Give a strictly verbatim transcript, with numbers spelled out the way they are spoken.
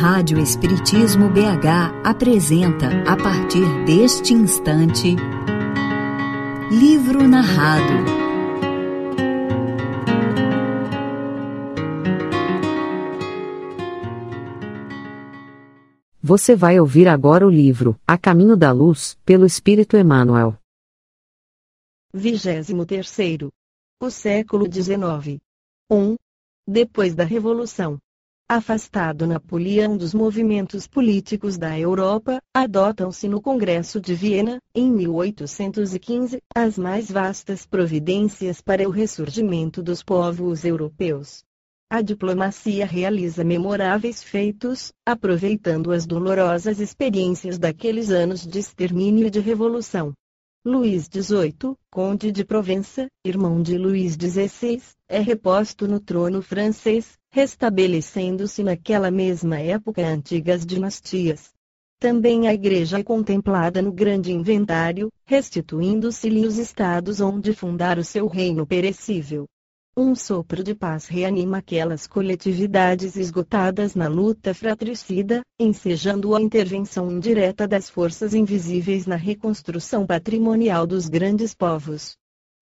Rádio Espiritismo B H apresenta, a partir deste instante, Livro Narrado. Você vai ouvir agora o livro A Caminho da Luz, pelo Espírito Emmanuel. Vigésimo terceiro. O século dezenove. um. Depois da Revolução. Afastado Napoleão dos movimentos políticos da Europa, adotam-se no Congresso de Viena, em mil oitocentos e quinze, as mais vastas providências para o ressurgimento dos povos europeus. A diplomacia realiza memoráveis feitos, aproveitando as dolorosas experiências daqueles anos de extermínio e de revolução. Luís dezoito, conde de Provença, irmão de Luís dezesseis, é reposto no trono francês, restabelecendo-se naquela mesma época antigas dinastias. Também a Igreja é contemplada no grande inventário, restituindo-se-lhe os estados onde fundar o seu reino perecível. Um sopro de paz reanima aquelas coletividades esgotadas na luta fratricida, ensejando a intervenção indireta das forças invisíveis na reconstrução patrimonial dos grandes povos.